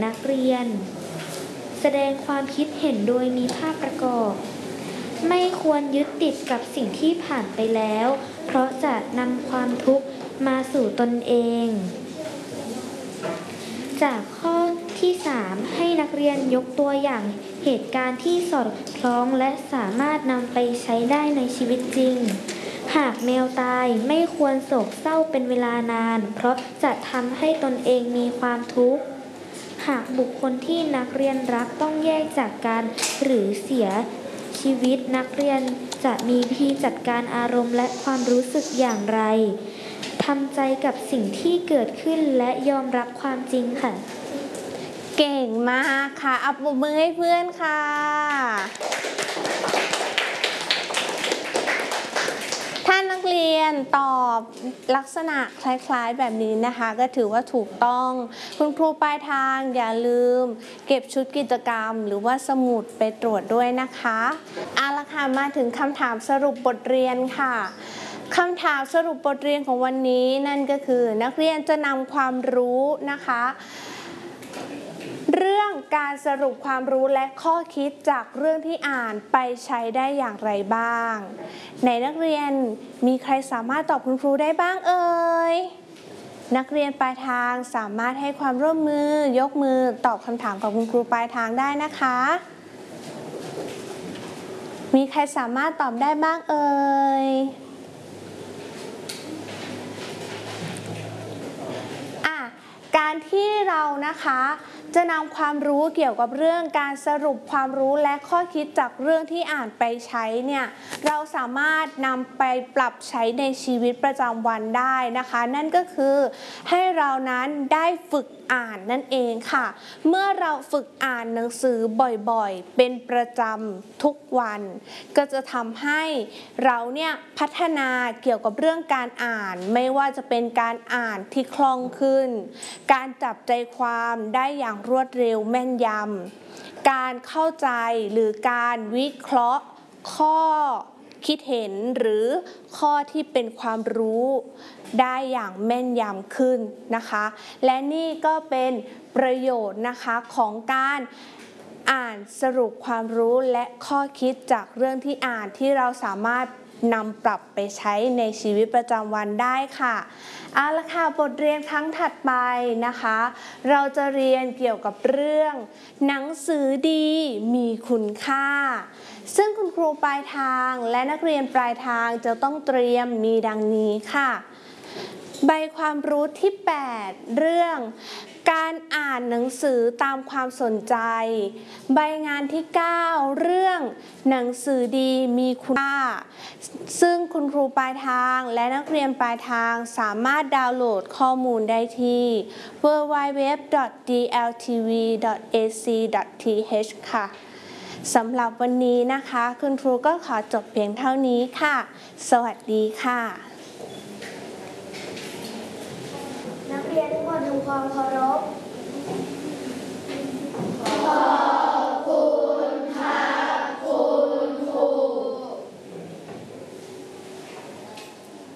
นักเรียนแสดงความคิดเห็นโดยมีภาพประกอบไม่ควรยึดติดกับสิ่งที่ผ่านไปแล้วเพราะจะนำความทุกข์มาสู่ตนเองจากข้อที่ 3 ให้นักเรียนยกตัวอย่างเหตุการณ์ที่สอดคล้องและสามารถนำไปใช้ได้ในชีวิตจริงหากแมวตายไม่ควรโศกเศร้าเป็นเวลานานเพราะจะทำให้ตนเองมีความทุกข์หากบุคคลที่นักเรียนรักต้องแยกจากกันหรือเสียชีวิตนักเรียนจะมีวิธีจัดการอารมณ์และความรู้สึกอย่างไรทำใจกับสิ่งที่เกิดขึ้นและยอมรับความจริงค่ะเก่งมากค่ะอัปปรบมือให้เพื่อนค่ะถ้านักเรียนตอบลักษณะคล้ายๆแบบนี้นะคะก็ถือว่าถูกต้องคุณครูปลายทางอย่าลืมเก็บชุดกิจกรรมหรือว่าสมุดไปตรวจด้วยนะคะเอาละค่ะมาถึงคำถามสรุปบทเรียนค่ะคำถามสรุปบทเรียนของวันนี้นั่นก็คือนักเรียนจะนำความรู้นะคะเรื่องการสรุปความรู้และข้อคิดจากเรื่องที่อ่านไปใช้ได้อย่างไรบ้างในนักเรียนมีใครสามารถตอบคุณครูได้บ้างเอ่ยนักเรียนปลายทางสามารถให้ความร่วมมือยกมือตอบคำถามกับคุณครูปลายทางได้นะคะมีใครสามารถตอบได้บ้างเอ่ยการที่เรานะคะจะนำความรู้เกี่ยวกับเรื่องการสรุปความรู้และข้อคิดจากเรื่องที่อ่านไปใช้เนี่ยเราสามารถนำไปปรับใช้ในชีวิตประจำวันได้นะคะนั่นก็คือให้เรานั้นได้ฝึกอ่านนั่นเองค่ะเมื่อเราฝึกอ่านหนังสือบ่อยๆเป็นประจำทุกวันก็จะทำให้เราเนี่ยพัฒนาเกี่ยวกับเรื่องการอ่านไม่ว่าจะเป็นการอ่านที่คล่องขึ้นการจับใจความได้อย่างรวดเร็วแม่นยำการเข้าใจหรือการวิเคราะห์ข้อคิดเห็นหรือข้อที่เป็นความรู้ได้อย่างแม่นยำขึ้นนะคะและนี่ก็เป็นประโยชน์นะคะของการอ่านสรุปความรู้และข้อคิดจากเรื่องที่อ่านที่เราสามารถนำปรับไปใช้ในชีวิตประจำวันได้ค่ะเอาละค่ะบทเรียนครั้งถัดไปนะคะเราจะเรียนเกี่ยวกับเรื่องหนังสือดีมีคุณค่าซึ่งคุณครูปลายทางและนักเรียนปลายทางจะต้องเตรียมมีดังนี้ค่ะใบความรู้ที่ 8 เรื่องการอ่านหนังสือตามความสนใจใบงานที่ 9 เรื่องหนังสือดีมีคุณค่าซึ่งคุณครูปลายทางและนักเรียนปลายทางสามารถดาวน์โหลดข้อมูลได้ที่ www.dltv.ac.th ค่ะสำหรับวันนี้นะคะคุณครูก็ขอจบเพียงเท่านี้ค่ะสวัสดีค่ะนักเรียนทุกคนทำความเคารพ